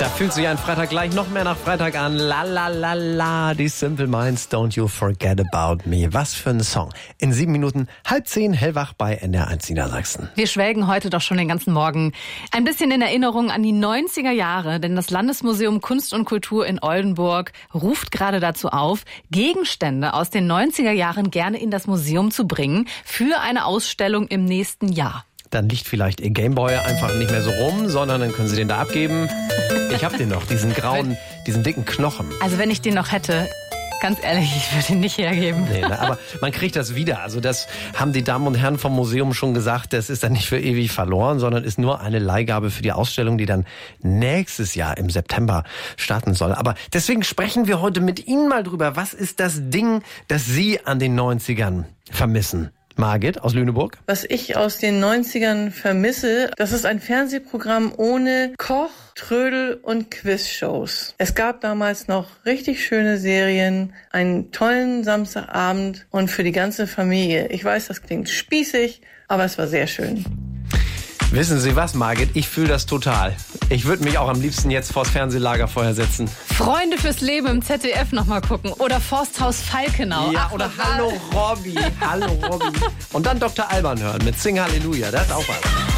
Da fühlt sich ein Freitag gleich noch mehr nach Freitag an. La la la la, die Simple Minds, Don't You Forget About Me. Was für ein Song. In 7 Minuten, 9:30, hellwach bei NDR1 Niedersachsen. Wir schwelgen heute doch schon den ganzen Morgen ein bisschen in Erinnerung an die 90er Jahre, denn das Landesmuseum Kunst und Kultur in Oldenburg ruft gerade dazu auf, Gegenstände aus den 90er Jahren gerne in das Museum zu bringen für eine Ausstellung im nächsten Jahr. Dann liegt vielleicht Ihr Gameboy einfach nicht mehr so rum, sondern dann können Sie den da abgeben. Ich hab den noch, diesen grauen, diesen dicken Knochen. Also wenn ich den noch hätte, ganz ehrlich, ich würde ihn nicht hergeben. Nee, aber man kriegt das wieder. Also das haben die Damen und Herren vom Museum schon gesagt. Das ist dann nicht für ewig verloren, sondern ist nur eine Leihgabe für die Ausstellung, die dann nächstes Jahr im September starten soll. Aber deswegen sprechen wir heute mit Ihnen mal drüber. Was ist das Ding, das Sie an den 90ern vermissen? Margit aus Lüneburg. Was ich aus den 90ern vermisse, das ist ein Fernsehprogramm ohne Koch, Trödel und Quizshows. Es gab damals noch richtig schöne Serien, einen tollen Samstagabend und für die ganze Familie. Ich weiß, das klingt spießig, aber es war sehr schön. Wissen Sie was, Margit? Ich fühle das total. Ich würde mich auch am liebsten jetzt vors Fernsehlagerfeuer setzen. Freunde fürs Leben im ZDF noch mal gucken oder Forsthaus Falkenau. Ja, oder Hallo Robby. Hallo Robby. Und dann Dr. Alban hören mit Sing Halleluja. Das ist auch was.